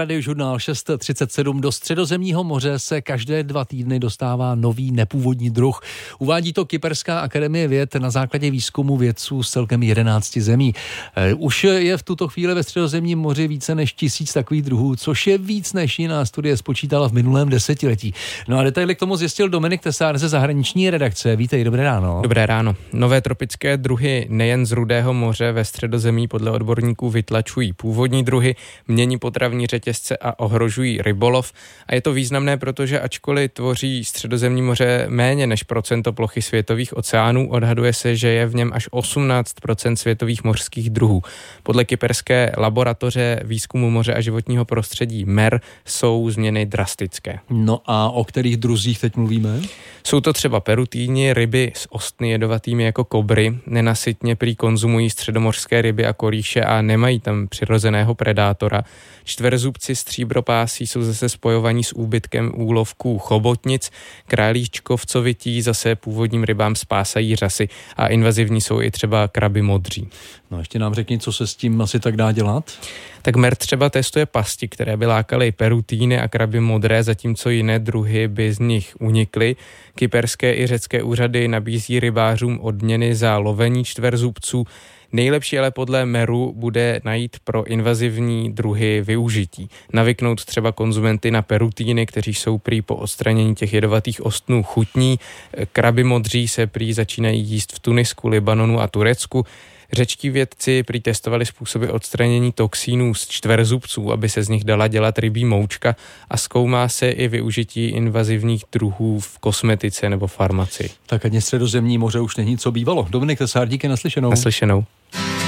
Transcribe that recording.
Radiožurnál 6:37. Do Středozemního moře se každé 2 týdny dostává nový nepůvodní druh. Uvádí to Kyperská akademie věd na základě výzkumu vědců z celkem 11 zemí. Už je v tuto chvíli ve Středozemním moři více než 1000 takových druhů, což je víc než jiná studie spočítala v minulém desetiletí. No a detaily k tomu zjistil Dominik Tesár ze zahraniční redakce. Vítej, dobré ráno. Dobré ráno. Nové tropické druhy nejen z Rudého moře ve Středozemí podle odborníků vytlačují původní druhy, mění potravní řetězce a ohrožují rybolov. A je to významné, protože ačkoliv tvoří Středozemní moře méně než procento plochy světových oceánů, odhaduje se, že je v něm až 18% světových mořských druhů. Podle Kyperské laboratoře výzkumu moře a životního prostředí MER jsou změny drastické. No a o kterých druzích teď mluvíme? Jsou to třeba perutýni, ryby s ostny jedovatými jako kobry, nenasytně prý konzumují středomořské ryby a korýše a nemají tam přirozeného predátora. Čtverzubci stříbropásí jsou zase spojovaní s úbytkem úlovků chobotnic, králíčkovcovití zase původním rybám spásají řasy a invazivní jsou i třeba kraby modří. No ještě nám řekni, co se s tím asi tak dá dělat? Tak MER třeba testuje pasti, které by lákaly perutýny a kraby modré, zatímco jiné druhy by z nich unikly. Kyperské i řecké úřady nabízí rybářům odměny za lovení čtverzubců. Nejlepší ale podle MERu bude najít pro invazivní druhy využití. Navyknout třeba konzumenty na perutýny, kteří jsou prý po odstranění těch jedovatých ostnů chutní. Kraby modří se prý začínají jíst v Tunisku, Libanonu a Turecku. Řečtí vědci prý testovali způsoby odstranění toxínů z čtverzubců, aby se z nich dala dělat rybí moučka, a zkoumá se i využití invazivních druhů v kosmetice nebo farmacii. Tak ani Středozemní moře už není co bývalo. Dominik Tesár, díky, naslyšenou. Naslyšenou.